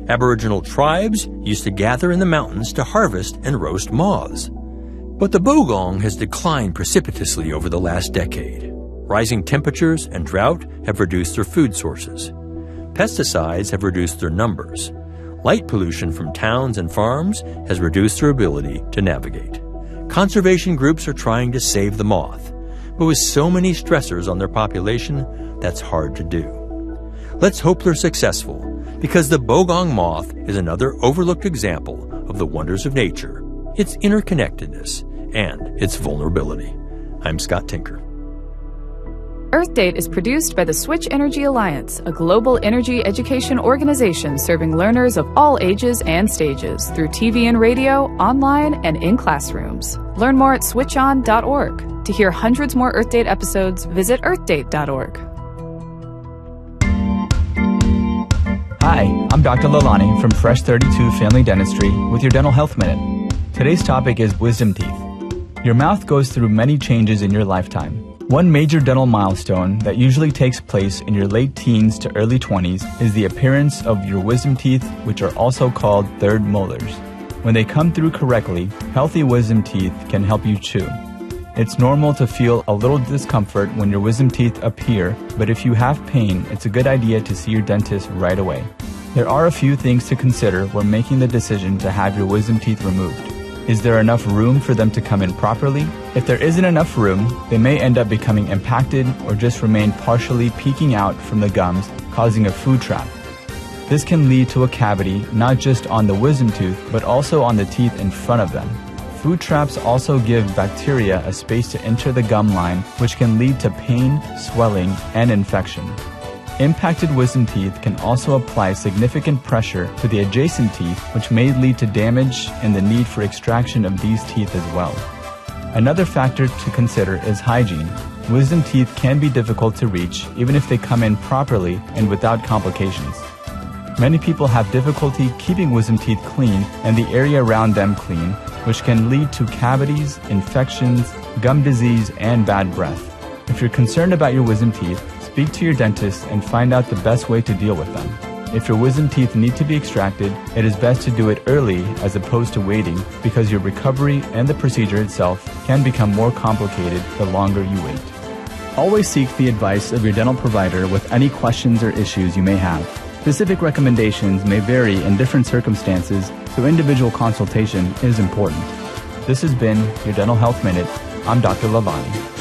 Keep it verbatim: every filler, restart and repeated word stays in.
Aboriginal tribes used to gather in the mountains to harvest and roast moths. But the bogong has declined precipitously over the last decade. Rising temperatures and drought have reduced their food sources. Pesticides have reduced their numbers. Light pollution from towns and farms has reduced their ability to navigate. Conservation groups are trying to save the moth, but with so many stressors on their population, that's hard to do. Let's hope they're successful, because the bogong moth is another overlooked example of the wonders of nature, its interconnectedness, and its vulnerability. I'm Scott Tinker. Earth Date is produced by the Switch Energy Alliance, a global energy education organization serving learners of all ages and stages through T V and radio, online, and in classrooms. Learn more at switch on dot org. To hear hundreds more Earth Date episodes, visit earth date dot org. Hi, I'm Doctor Lalani from Fresh thirty-two Family Dentistry with your Dental Health Minute. Today's topic is wisdom teeth. Your mouth goes through many changes in your lifetime. One major dental milestone that usually takes place in your late teens to early twenties is the appearance of your wisdom teeth, which are also called third molars. When they come through correctly, healthy wisdom teeth can help you chew. It's normal to feel a little discomfort when your wisdom teeth appear, but if you have pain, it's a good idea to see your dentist right away. There are a few things to consider when making the decision to have your wisdom teeth removed. Is there enough room for them to come in properly? If there isn't enough room, they may end up becoming impacted or just remain partially peeking out from the gums, causing a food trap. This can lead to a cavity not just on the wisdom tooth, but also on the teeth in front of them. Food traps also give bacteria a space to enter the gum line, which can lead to pain, swelling, and infection. Impacted wisdom teeth can also apply significant pressure to the adjacent teeth, which may lead to damage and the need for extraction of these teeth as well. Another factor to consider is hygiene. Wisdom teeth can be difficult to reach even if they come in properly and without complications. Many people have difficulty keeping wisdom teeth clean and the area around them clean, which can lead to cavities, infections, gum disease, and bad breath. If you're concerned about your wisdom teeth, speak to your dentist and find out the best way to deal with them. If your wisdom teeth need to be extracted, it is best to do it early as opposed to waiting, because your recovery and the procedure itself can become more complicated the longer you wait. Always seek the advice of your dental provider with any questions or issues you may have. Specific recommendations may vary in different circumstances, so individual consultation is important. This has been your Dental Health Minute. I'm Doctor Lavani.